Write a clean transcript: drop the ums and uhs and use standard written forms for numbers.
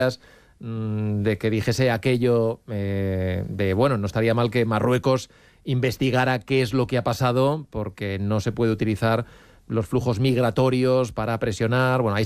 de que dijese aquello de, bueno, no estaría mal que Marruecos investigara qué es lo que ha pasado, porque no se puede utilizar los flujos migratorios para presionar. Bueno, ahí